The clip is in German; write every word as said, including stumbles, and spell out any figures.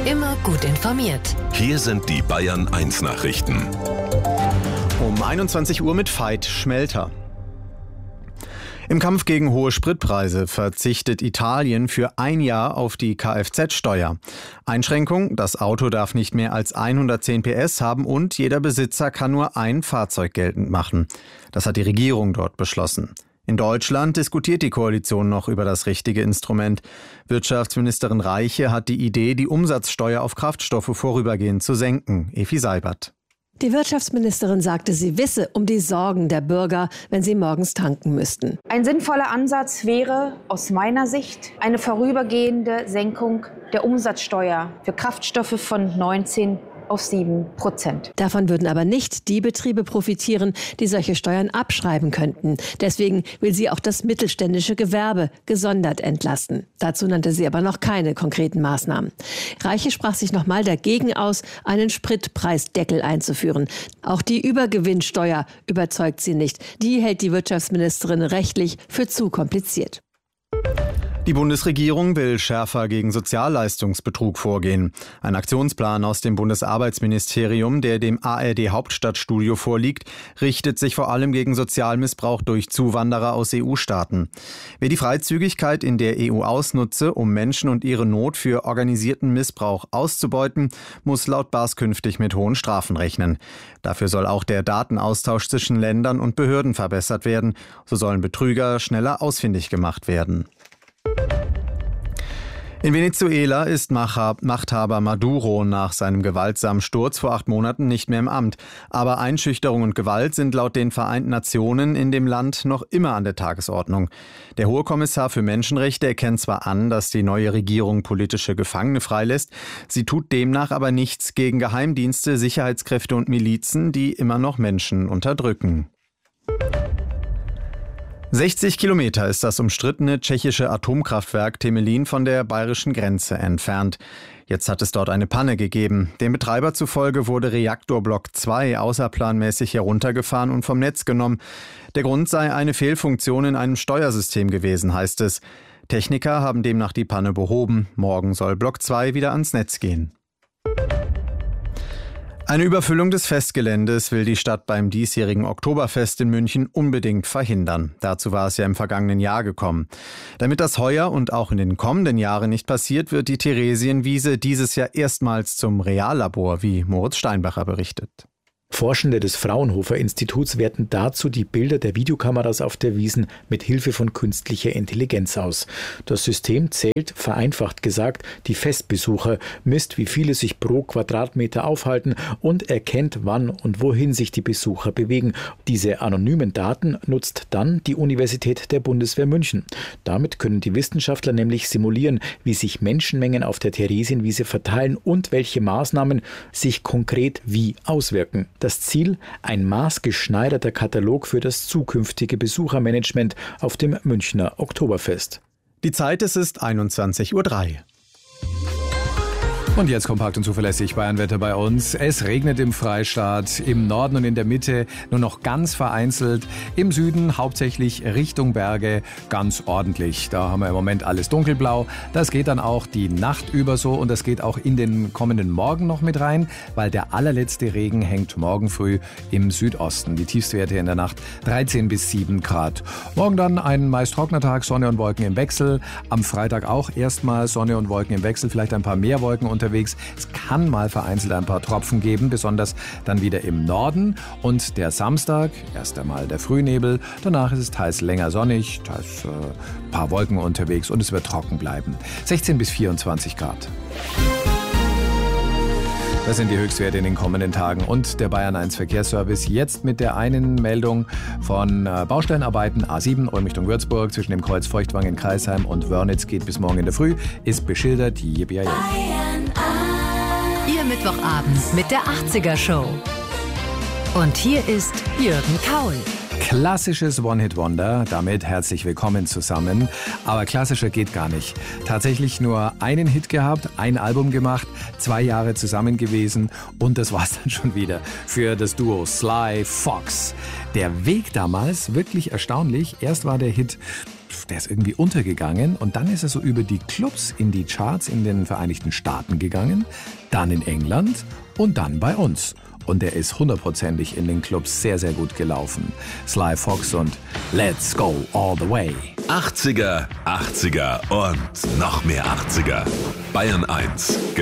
Immer gut informiert. Hier sind die Bayern eins Nachrichten. Um einundzwanzig Uhr mit Veit Schmelter. Im Kampf gegen hohe Spritpreise verzichtet Italien für ein Jahr auf die Kfz-Steuer. Einschränkung: Das Auto darf nicht mehr als hundertzehn P S haben und jeder Besitzer kann nur ein Fahrzeug geltend machen. Das hat die Regierung dort beschlossen. In Deutschland diskutiert die Koalition noch über das richtige Instrument. Wirtschaftsministerin Reiche hat die Idee, die Umsatzsteuer auf Kraftstoffe vorübergehend zu senken. Effi Seibert. Die Wirtschaftsministerin sagte, sie wisse um die Sorgen der Bürger, wenn sie morgens tanken müssten. Ein sinnvoller Ansatz wäre aus meiner Sicht eine vorübergehende Senkung der Umsatzsteuer für Kraftstoffe von neunzehn auf sieben Prozent. Davon würden aber nicht die Betriebe profitieren, die solche Steuern abschreiben könnten. Deswegen will sie auch das mittelständische Gewerbe gesondert entlasten. Dazu nannte sie aber noch keine konkreten Maßnahmen. Reiche sprach sich nochmal dagegen aus, einen Spritpreisdeckel einzuführen. Auch die Übergewinnsteuer überzeugt sie nicht. Die hält die Wirtschaftsministerin rechtlich für zu kompliziert. Die Bundesregierung will schärfer gegen Sozialleistungsbetrug vorgehen. Ein Aktionsplan aus dem Bundesarbeitsministerium, der dem A R D-Hauptstadtstudio vorliegt, richtet sich vor allem gegen Sozialmissbrauch durch Zuwanderer aus E U-Staaten. Wer die Freizügigkeit in der E U ausnutze, um Menschen und ihre Not für organisierten Missbrauch auszubeuten, muss laut Baas künftig mit hohen Strafen rechnen. Dafür soll auch der Datenaustausch zwischen Ländern und Behörden verbessert werden. So sollen Betrüger schneller ausfindig gemacht werden. In Venezuela ist Machthaber Maduro nach seinem gewaltsamen Sturz vor acht Monaten nicht mehr im Amt. Aber Einschüchterung und Gewalt sind laut den Vereinten Nationen in dem Land noch immer an der Tagesordnung. Der Hohe Kommissar für Menschenrechte erkennt zwar an, dass die neue Regierung politische Gefangene freilässt, sie tut demnach aber nichts gegen Geheimdienste, Sicherheitskräfte und Milizen, die immer noch Menschen unterdrücken. sechzig Kilometer ist das umstrittene tschechische Atomkraftwerk Temelín von der bayerischen Grenze entfernt. Jetzt hat es dort eine Panne gegeben. Dem Betreiber zufolge wurde Reaktorblock zwei außerplanmäßig heruntergefahren und vom Netz genommen. Der Grund sei eine Fehlfunktion in einem Steuersystem gewesen, heißt es. Techniker haben demnach die Panne behoben. Morgen soll Block zwei wieder ans Netz gehen. Eine Überfüllung des Festgeländes will die Stadt beim diesjährigen Oktoberfest in München unbedingt verhindern. Dazu war es ja im vergangenen Jahr gekommen. Damit das heuer und auch in den kommenden Jahren nicht passiert, wird die Theresienwiese dieses Jahr erstmals zum Reallabor, wie Moritz Steinbacher berichtet. Forschende des Fraunhofer Instituts werten dazu die Bilder der Videokameras auf der Wiesn mit Hilfe von künstlicher Intelligenz aus. Das System zählt, vereinfacht gesagt, die Festbesucher, misst, wie viele sich pro Quadratmeter aufhalten und erkennt, wann und wohin sich die Besucher bewegen. Diese anonymen Daten nutzt dann die Universität der Bundeswehr München. Damit können die Wissenschaftler nämlich simulieren, wie sich Menschenmengen auf der Theresienwiese verteilen und welche Maßnahmen sich konkret wie auswirken. Das Ziel: ein maßgeschneiderter Katalog für das zukünftige Besuchermanagement auf dem Münchner Oktoberfest. Die Zeit, es ist einundzwanzig Uhr drei. Und jetzt kompakt und zuverlässig Bayernwetter bei uns. Es regnet im Freistaat, im Norden und in der Mitte nur noch ganz vereinzelt. Im Süden hauptsächlich Richtung Berge ganz ordentlich. Da haben wir im Moment alles dunkelblau. Das geht dann auch die Nacht über so und das geht auch in den kommenden Morgen noch mit rein, weil der allerletzte Regen hängt morgen früh im Südosten. Die Tiefstwerte in der Nacht dreizehn bis sieben Grad. Morgen dann ein meist trockener Tag, Sonne und Wolken im Wechsel. Am Freitag auch erstmal Sonne und Wolken im Wechsel, vielleicht ein paar mehr Wolken und unterwegs. Es kann mal vereinzelt ein paar Tropfen geben, besonders dann wieder im Norden. Und der Samstag, erst einmal der Frühnebel, danach ist es teils länger sonnig, teils äh, ein paar Wolken unterwegs und es wird trocken bleiben. sechzehn bis vierundzwanzig Grad. Das sind die Höchstwerte in den kommenden Tagen und der Bayern eins Verkehrsservice. Jetzt mit der einen Meldung von Baustellenarbeiten A sieben Olm-Richtung Würzburg zwischen dem Kreuz Feuchtwangen in Kreisheim und Wörnitz geht bis morgen in der Früh. Ist beschildert. Yippie. Ihr Mittwochabend mit der achtziger Show. Und hier ist Jürgen Kaul. Klassisches One-Hit-Wonder, damit herzlich willkommen zusammen. Aber klassischer geht gar nicht. Tatsächlich nur einen Hit gehabt, ein Album gemacht, zwei Jahre zusammen gewesen und das war's dann schon wieder für das Duo Sly Fox. Der Weg damals, wirklich erstaunlich. Erst war der Hit der ist irgendwie untergegangen. Und dann ist er so über die Clubs in die Charts in den Vereinigten Staaten gegangen, dann in England und dann bei uns. Und er ist hundertprozentig in den Clubs sehr, sehr gut gelaufen. Sly Fox und Let's Go All the Way. achtziger, achtziger und noch mehr achtziger. Bayern eins.